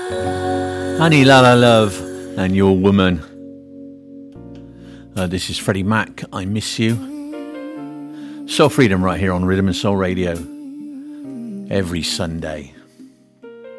Honey La La Love and Your Woman. This is Freddie Mac, I Miss You. Soul Freedom right here on Rhythm and Soul Radio every Sunday.